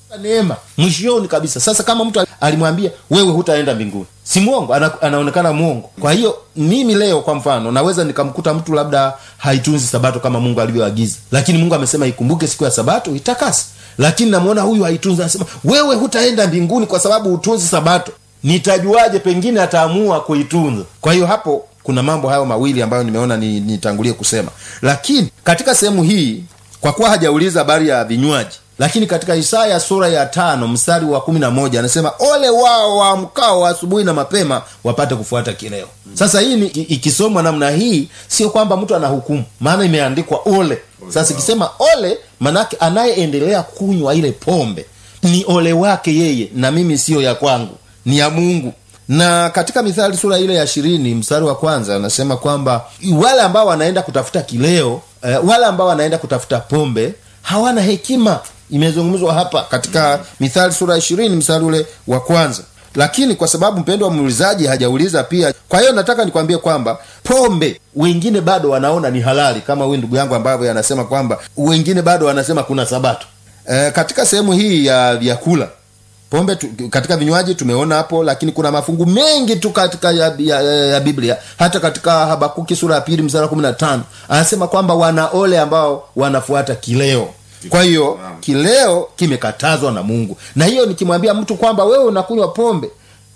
neema mwishoni kabisa. Sasa kama mtu alimwambia wewe hutaenda mbinguni, si muongo? Anaonekana muongo. Kwa hiyo mimi leo kwa mfano naweza nikamkuta mtu labda haitunzi sabato kama Mungu alivyoagiza, lakini Mungu amesema ikumbuke siku ya sabato itakase. Lakini namuona huyu haitunzi, anasema wewe hutaenda mbinguni kwa sababu hutunzi sabato. Nitajuaje? Pengine ataamua kuitunza. Kwa hiyo hapo kuna mambo hayo mawili ambayo nimeona nitangulie kusema. Lakini katika sehemu hii, kwa kuwa hajauliza habari ya vinywaji, lakini katika Isaya sura ya 5 mstari wa 11 anasema ole wao waamkao asubuhi na mapema wapate kufuata kileo. Sasa hii ni ikisomwa namna hii, sio kwamba mtu anahukumu, maana imeandikwa ole. Sasa ikisema ole, manake anayeendelea kunywa ile pombe ni ole wake yeye, na mimi sio ya kwangu, ni ya Mungu. Na katika Mithali sura ile ya 20 mstari wa kwanza anasema kwamba wale ambao wanaenda kutafuta kileo, wale ambao wanaenda kutafuta pombe hawana hekima. Imezungumzwa hapa katika Mithali sura ya 20 mstari ule wa kwanza. Lakini kwa sababu mpendwa muulizaji hajauliza pia, kwa hiyo nataka nikwambie kwamba pombe wengine bado wanaona ni halali, kama huyu ndugu yangu ambavyo anasema kwamba wengine bado wanasema kuna sabato. Katika sehemu hii ya vyakula, pombe katika vinywaji tumeona hapo, lakini kuna mafungu mengi tu katika ya Biblia. Hata katika Habakuki sura ya 2 mstari 15 anasema kwamba wana ole ambao wanafuata kileo. Kwa hiyo kileo kimekatazwa na Mungu. Na hiyo nikimwambia mtu kwamba wewe unakunywa pombe,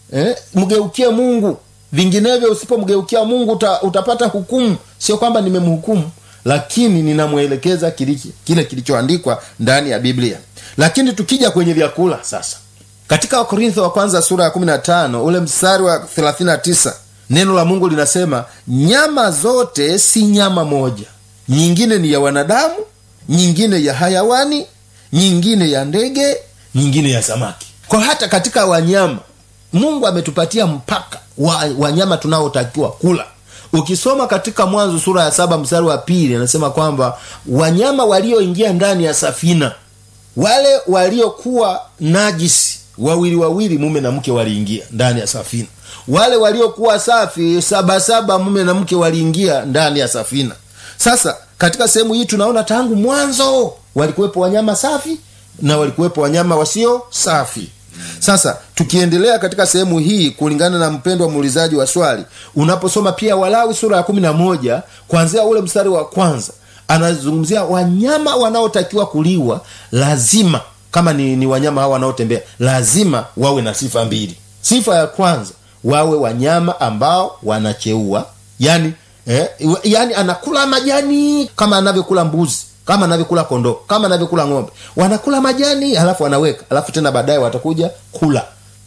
mgeukie Mungu, vinginevyo usipomgeukia Mungu utapata hukumu. Sio kwamba nimemhukumu, lakini ninamuelekeza kile kilichoandikwa ndani ya Biblia. Lakini tukija kwenye vyakula sasa, katika Wakorintho wa kwanza sura ya 15 ule mstari wa 39 neno la Mungu linasema nyama zote si nyama moja, nyingine ni ya wanadamu, nyingine ya hayawani, nyingine ya ndege, nyingine ya samaki. Kwa hata katika wanyama Mungu ametupatia mpaka wanyama tunaotakiwa kula. Ukisoma katika Mwanzo sura ya 7 mstari wa 2 anasema kwamba wanyama walioingia ndani ya safina, wale waliokuwa najisi wawili mume na mke waliingia ndani ya safina. Wale waliokuwa safi 7 mume na mke waliingia ndani ya safina. Sasa katika sehemu hii tunaona tangu mwanzo walikuwepo wanyama safi na walikuwepo wanyama wasio safi. Sasa tukiendelea katika sehemu hii, kulingana na mpendwa muulizaji wa swali, unaposoma pia Walawi sura ya 11 kuanzia ule mstari wa kwanza, anazungumzia wanyama wanaotakiwa kuliwa. Lazima kama ni wanyama hawa wanaotembea, lazima wawe na sifa mbili. Sifa ya kwanza, wawe wanyama ambao wanacheua, yani anakula majani kama anavyokula mbuzi, kama anavyokula kondoo, kama anavyokula ng'ombe. Wanakula majani halafu wanaweka, halafu tena baadaye watakuja kula.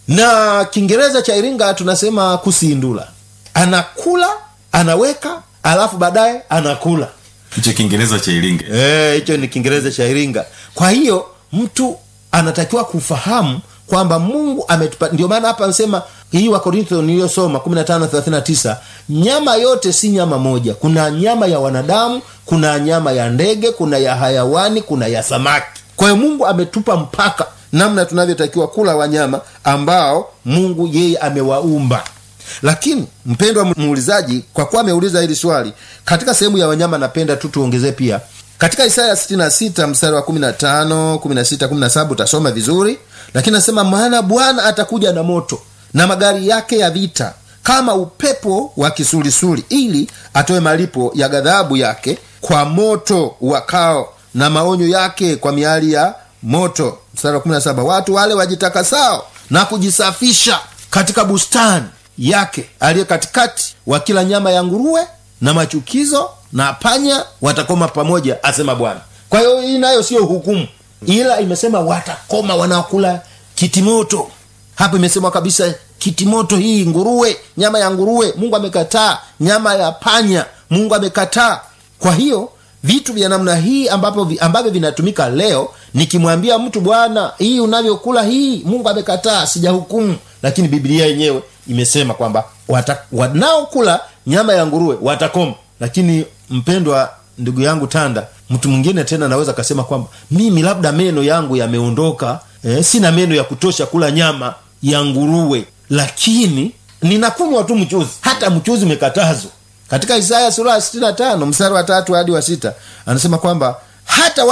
Na Kiingereza cha Iringa tunasema kusindula. Anakula, anaweka, halafu baadaye anakula. Hicho Kiingereza cha Iringa. Hicho ni Kiingereza cha Iringa. Kwa hiyo mtu anatakiwa kufahamu kwamba Mungu ametupa. Ndio maana hapa anasema hii Wakorintho niliyosoma 15:39, nyama yote si nyama moja. Kuna nyama ya wanadamu, kuna nyama ya ndege, kuna ya hayawani, kuna ya samaki. Kwa hiyo Mungu ametupa mpaka namna tunavyotakiwa kula wanyama ambao Mungu yeye amewaumba. Lakini mpendwa muulizaji, kwa kuwa ameuliza hili swali, katika sehemu ya wanyama napenda tu tuongezee pia katika Isaya 66 mstari wa 15, 16, 17 utasoma vizuri. Lakini nasema maana Bwana atakuja na moto na magari yake ya vita kama upepo wa kisulisuli, ili atoe malipo ya ghadhabu yake kwa moto wakao na maonyo yake kwa miali ya moto. Mstari wa 17, watu wale wajitakasao na kujisafisha katika bustani yake aliye katikati wa kila nyama ya nguruwe na machukizo na panya watakoma pamoja, asema Bwana. Kwa hiyo hii nayo sio hukumu, ila imesema watakoma wanaokula kitimoto. Hapo imesema kabisa kitimoto, hii nguruwe, nyama ya nguruwe Mungu amekataa, nyama ya panya Mungu amekataa. Kwa hiyo vitu vya namna hii ambavyo vinatumika leo, nikimwambia mtu bwana, hii unavyokula hii Mungu amekataa, sijahukumu, lakini Biblia yenyewe imesema kwamba wanaokula nyama ya nguruwe watakoma. Lakini mpendwa ndugu yangu Tanda, mtu mwingine tena anaweza kasema kwamba mimi labda meno yangu yameondoka, sina meno ya kutosha kula nyama ya nguruwe, lakini ninakunywa tu mchuzi. Hata mchuzi umekatazwa. Katika Isaya sura 65 mstari wa 3 hadi wa 6 anasema kwamba hata